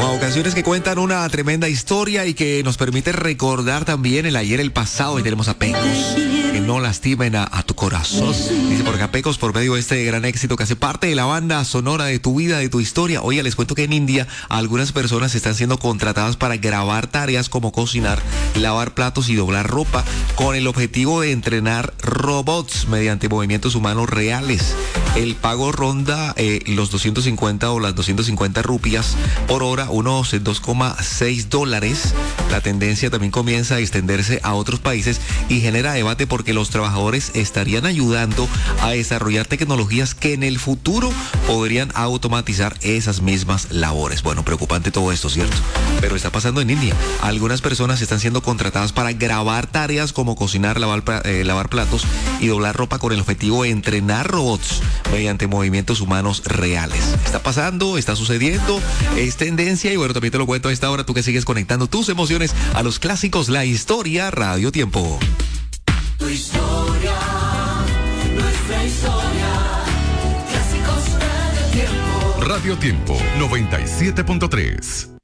Canciones que cuentan una tremenda historia y que nos permite recordar también el ayer, el pasado. Y tenemos a Pecos, que no lastimen a tu corazón. Dice por acá Pecos, por medio de este gran éxito que hace parte de la banda sonora de tu vida, de tu historia. Oiga, les cuento que en India algunas personas están siendo contratadas para grabar tareas como cocinar, lavar platos y doblar ropa, con el objetivo de entrenar robots mediante movimientos humanos reales. El pago ronda los 250 o las 250 rupias por hora, unos $2,6. La tendencia también comienza a extenderse a otros países y genera debate porque los trabajadores estarían ayudando a desarrollar tecnologías que en el futuro podrían automatizar esas mismas labores. Bueno, preocupante todo esto, ¿cierto? Pero está pasando en India. Algunas personas están siendo contratadas para grabar tareas como cocinar, lavar platos y doblar ropa con el objetivo de entrenar robots mediante movimientos humanos reales. Está pasando, está sucediendo, es tendencia y bueno, también te lo cuento a esta hora, tú que sigues conectando tus emociones a los clásicos La Historia Radio Tiempo. Tu historia, nuestra historia, clásicos Radio Tiempo. Radio Tiempo 97.3.